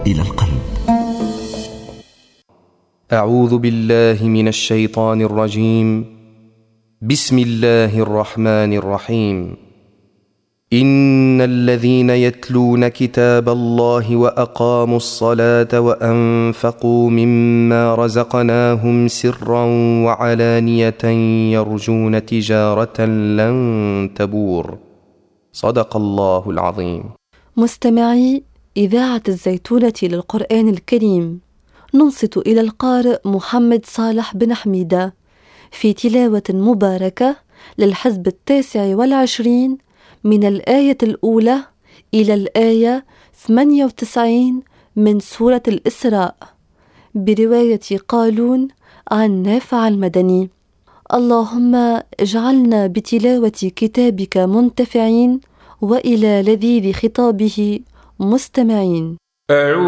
إلى القلب. أعوذ بالله من الشيطان الرجيم. بسم الله الرحمن الرحيم. إن الذين يتلون كتاب الله وأقاموا الصلاة وأنفقوا مما رزقناهم سرا وعلانية يرجون تجارة لن تبور. صدق الله العظيم. مستمعي إذاعة الزيتونة للقرآن الكريم، ننصت إلى القارئ محمد صالح بن حميدة في تلاوة مباركة للحزب 29 من الآية الأولى إلى الآية 98 من سورة الإسراء، برواية قالون عن نافع المدني. اللهم اجعلنا بتلاوة كتابك منتفعين وإلى لذيذ خطابه مستمعين.